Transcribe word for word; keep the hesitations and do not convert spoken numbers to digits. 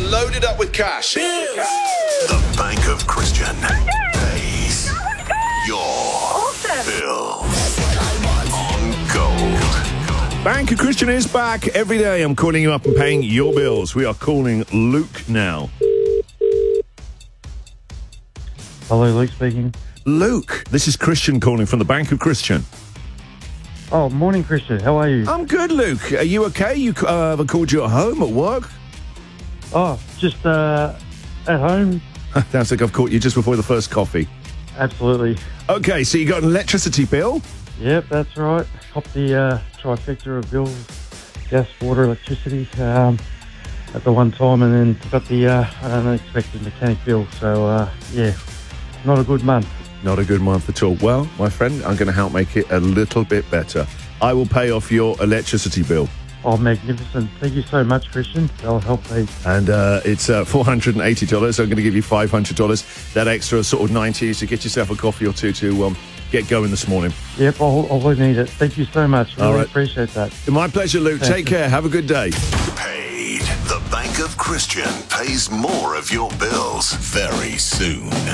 loaded up with cash. The Bank of Christian pays your Awesome. bills on gold. Bank of Christian is back. Every day I'm calling you up and paying your bills. We are calling Luke now. Hello, Luke speaking. Luke, this is Christian calling from the Bank of Christian. Oh, morning, Christian. How are you? I'm good, Luke. Are you okay? You uh, have I called you at home, at work? Oh, just uh, at home. Sounds like I've caught you just before the first coffee. Absolutely. Okay, so you got an electricity bill? Yep, that's right. Cop the uh, trifecta of bills, gas, water, electricity um, at the one time, and then got the uh, unexpected mechanic bill. So, uh, yeah, not a good month. Not a good month at all. Well, my friend, I'm going to help make it a little bit better. I will pay off your electricity bill. Oh, magnificent. Thank you so much, Christian. That'll help me. And uh, it's uh, four hundred eighty dollars. So I'm going to give you five hundred dollars. That extra sort of ninety to get yourself a coffee or two to um, get going this morning. Yep, I'll, I'll need it. Thank you so much. Really All right. appreciate that. My pleasure, Luke. Thank Take you. care. Have a good day. Paid. The Bank of Christian pays more of your bills very soon.